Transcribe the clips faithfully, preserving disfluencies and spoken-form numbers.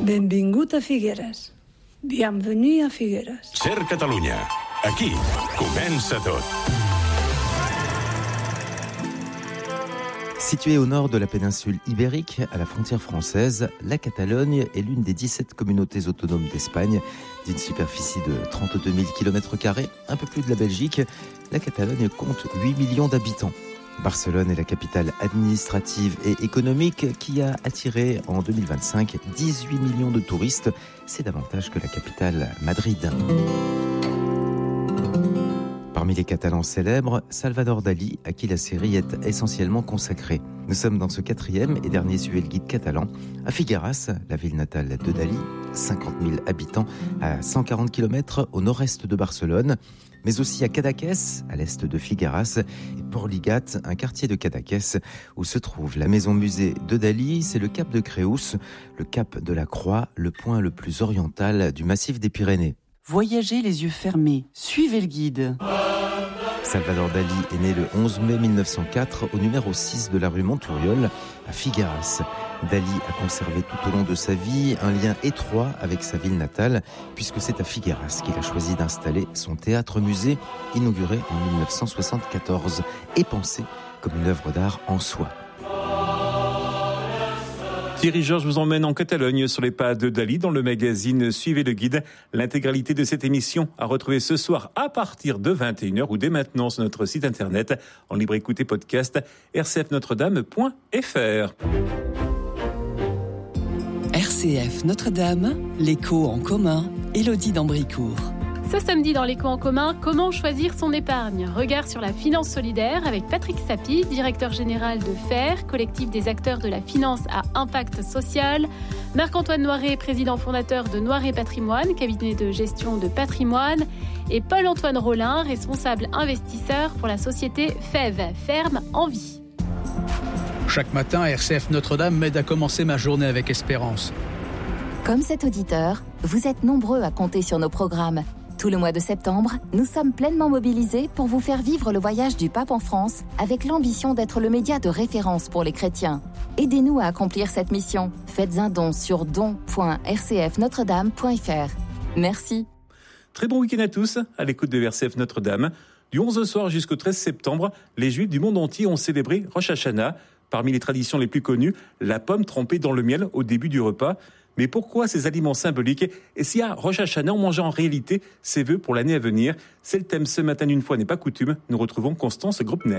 Benvingut a Figueres. Bienvenue a Figueres. Ser Catalunya. Aquí comença tot. Située au nord de la péninsule ibérique, à la frontière française, la Catalogne est l'une des dix-sept communautés autonomes d'Espagne. D'une superficie de trente-deux mille kilomètres carrés, un peu plus de la Belgique, la Catalogne compte huit millions d'habitants. Barcelone est la capitale administrative et économique qui a attiré en deux mille vingt-cinq dix-huit millions de touristes. C'est davantage que la capitale Madrid. Parmi les Catalans célèbres, Salvador Dalí, à qui la série est essentiellement consacrée. Nous sommes dans ce quatrième et dernier Suivez le guide catalan, à Figueras, la ville natale de Dalí, cinquante mille habitants à cent quarante kilomètres au nord-est de Barcelone, mais aussi à Cadaqués, à l'est de Figueras, et Portligat, un quartier de Cadaqués, où se trouve la maison-musée de Dalí. C'est le cap de Creus, le cap de la Croix, le point le plus oriental du massif des Pyrénées. Voyagez les yeux fermés, suivez le guide. Salvador Dalí est né le onze mai mille neuf cent quatre au numéro six de la rue Monturiol, à Figueras. Dalí a conservé tout au long de sa vie un lien étroit avec sa ville natale, puisque c'est à Figueras qu'il a choisi d'installer son théâtre-musée, inauguré en mille neuf cent soixante-quatorze, et pensé comme une œuvre d'art en soi. Thierry Georges vous emmène en Catalogne sur les pas de Dalí dans le magazine Suivez le guide. L'intégralité de cette émission à retrouver ce soir à partir de vingt et une heures ou dès maintenant sur notre site internet en libre écoute et podcast r c f notre dame point f r. R C F Notre-Dame, l'écho en commun, Élodie d'Ambricourt. Ce samedi dans l'écho en commun, comment choisir son épargne ? Regard sur la finance solidaire avec Patrick Sapie, directeur général de F A I R, collectif des acteurs de la finance à impact social. Marc-Antoine Noiret, président fondateur de Noiret Patrimoine, cabinet de gestion de patrimoine. Et Paul-Antoine Rollin, responsable investisseur pour la société F E V, Ferme en vie. Chaque matin, R C F Notre-Dame m'aide à commencer ma journée avec espérance. Comme cet auditeur, vous êtes nombreux à compter sur nos programmes. Tout le mois de septembre, nous sommes pleinement mobilisés pour vous faire vivre le voyage du pape en France avec l'ambition d'être le média de référence pour les chrétiens. Aidez-nous à accomplir cette mission. Faites un don sur don point r c f notre dame point f r. Merci. Très bon week-end à tous, à l'écoute de R C F Notre-Dame. Du onze soir jusqu'au treize septembre, les Juifs du monde entier ont célébré Rosh Hashanah. Parmi les traditions les plus connues, la pomme trempée dans le miel au début du repas. Mais pourquoi ces aliments symboliques ? Et si à Rosh Hashanah, on mangeait en réalité ses vœux pour l'année à venir ? C'est le thème ce matin d'une fois n'est pas coutume. Nous retrouvons Constance Gruppner.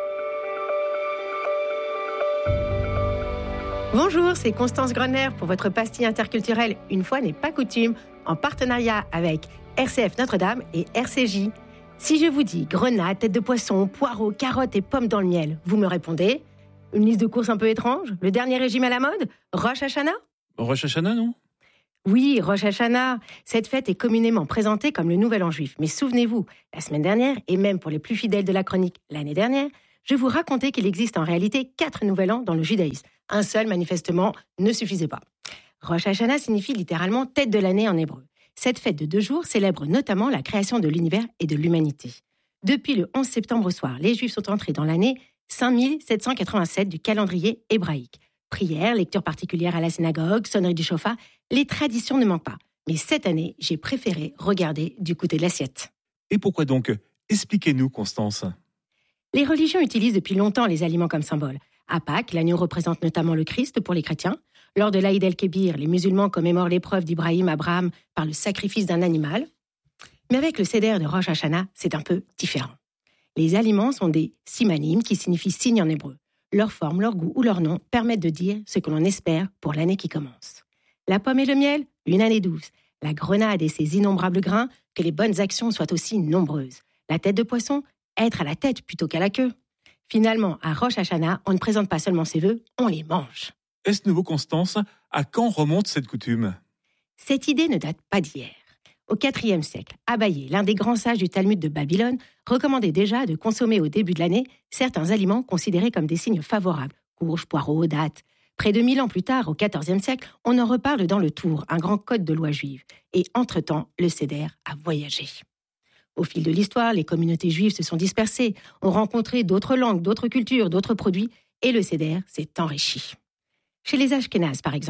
Bonjour, c'est Constance Gruppner pour votre pastille interculturelle Une fois n'est pas coutume, en partenariat avec R C F Notre-Dame et R C J. Si je vous dis grenade, tête de poisson, poireaux, carottes et pommes dans le miel, vous me répondez ? Une liste de courses un peu étrange ? Le dernier régime à la mode ? Rosh Hashanah ? Rosh Hashanah, non ? Oui, Rosh Hashanah. Cette fête est communément présentée comme le Nouvel An juif. Mais souvenez-vous, la semaine dernière, et même pour les plus fidèles de la chronique l'année dernière, je vous racontais qu'il existe en réalité quatre Nouvel An dans le judaïsme. Un seul, manifestement, ne suffisait pas. Rosh Hashanah signifie littéralement tête de l'année en hébreu. Cette fête de deux jours célèbre notamment la création de l'univers et de l'humanité. Depuis le onze septembre au soir, les Juifs sont entrés dans l'année cinq mille sept cent quatre-vingt-sept du calendrier hébraïque. Prière, lecture particulière à la synagogue, sonnerie du chauffard, les traditions ne manquent pas. Mais cette année, j'ai préféré regarder du côté de l'assiette. Et pourquoi donc ? Expliquez-nous, Constance. Les religions utilisent depuis longtemps les aliments comme symbole. À Pâques, l'agneau représente notamment le Christ pour les chrétiens. Lors de l'Aïd el-Kébir, les musulmans commémorent l'épreuve d'Ibrahim Abraham par le sacrifice d'un animal. Mais avec le Seder de Rosh Hashanah, c'est un peu différent. Les aliments sont des simanim qui signifient signes en hébreu. Leur forme, leur goût ou leur nom permettent de dire ce que l'on espère pour l'année qui commence. La pomme et le miel, une année douce. La grenade et ses innombrables grains, que les bonnes actions soient aussi nombreuses. La tête de poisson, être à la tête plutôt qu'à la queue. Finalement, à Rosh Hashanah, on ne présente pas seulement ses vœux, on les mange. Est-ce nouveau, Constance ? À quand remonte cette coutume ? Cette idée ne date pas d'hier. Au quatrième siècle, Abaye, l'un des grands sages du Talmud de Babylone, recommandait déjà de consommer au début de l'année certains aliments considérés comme des signes favorables, courges, poireaux, dattes. Près de mille ans plus tard, au quatorzième siècle, on en reparle dans le Tour, un grand code de loi juive. Et entre-temps, le Seder a voyagé. Au fil de l'histoire, les communautés juives se sont dispersées, ont rencontré d'autres langues, d'autres cultures, d'autres produits, et le Seder s'est enrichi. Chez les Ashkénazes, par exemple,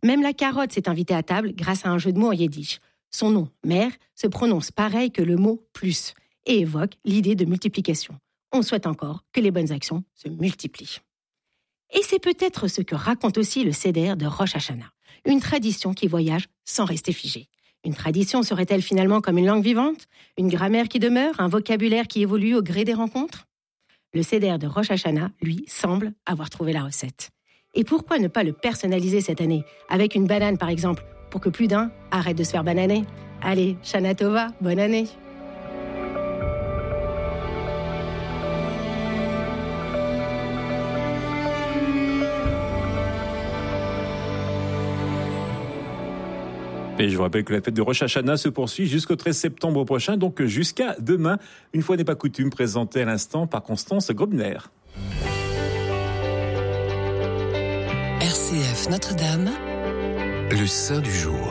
Même la carotte s'est invitée à table grâce à un jeu de mots en yiddish. Son nom, mère, se prononce pareil que le mot plus et évoque l'idée de multiplication. On souhaite encore que les bonnes actions se multiplient. Et c'est peut-être ce que raconte aussi le Seder de Rosh Hashanah, une tradition qui voyage sans rester figée. Une tradition serait-elle finalement comme une langue vivante, une grammaire qui demeure, un vocabulaire qui évolue au gré des rencontres ? Le Seder de Rosh Hashanah, lui, semble avoir trouvé la recette. Et pourquoi ne pas le personnaliser cette année, avec une banane par exemple, pour que plus d'un arrête de se faire bananer ? Allez, Shana Tova, bonne année ! Et je vous rappelle que la fête de Rosh Hashanah se poursuit jusqu'au treize septembre prochain, donc jusqu'à demain. Une fois n'est pas coutume, présentée à l'instant par Constance Grobner. R C F Notre-Dame, le saint du jour.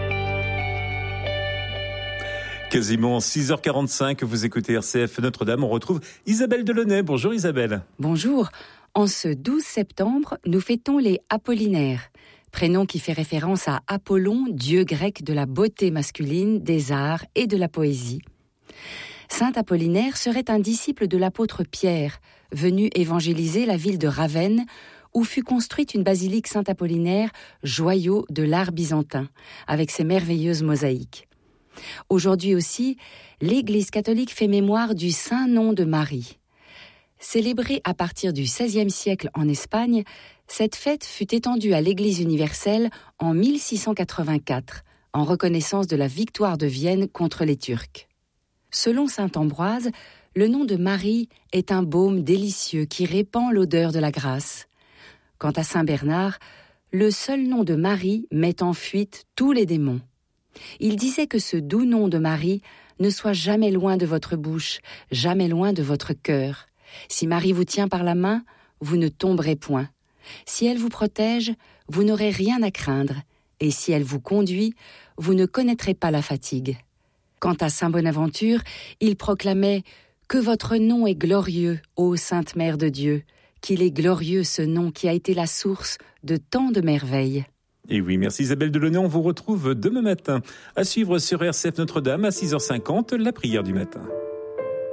Quasiment six heures quarante-cinq, vous écoutez R C F Notre-Dame. On retrouve Isabelle Delaunay. Bonjour Isabelle. Bonjour. En ce douze septembre, nous fêtons les Apollinaires. Prénom qui fait référence à Apollon, dieu grec de la beauté masculine, des arts et de la poésie. Saint Apollinaire serait un disciple de l'apôtre Pierre, venu évangéliser la ville de Ravenne, où fut construite une basilique Saint-Apollinaire, joyau de l'art byzantin, avec ses merveilleuses mosaïques. Aujourd'hui aussi, l'Église catholique fait mémoire du Saint Nom de Marie. Célébrée à partir du seizième siècle en Espagne, cette fête fut étendue à l'Église universelle en mille six cent quatre-vingt-quatre, en reconnaissance de la victoire de Vienne contre les Turcs. Selon saint Ambroise, le nom de Marie est un baume délicieux qui répand l'odeur de la grâce. Quant à saint Bernard, le seul nom de Marie met en fuite tous les démons. Il disait que ce doux nom de Marie ne soit jamais loin de votre bouche, jamais loin de votre cœur. Si Marie vous tient par la main, vous ne tomberez point. Si elle vous protège, vous n'aurez rien à craindre. Et si elle vous conduit, vous ne connaîtrez pas la fatigue. Quant à saint Bonaventure, il proclamait « Que votre nom est glorieux, ô Sainte Mère de Dieu, qu'il est glorieux ce nom qui a été la source de tant de merveilles. » Et oui, merci Isabelle Delaunay, on vous retrouve demain matin. À suivre sur R C F Notre-Dame à six heures cinquante, la prière du matin.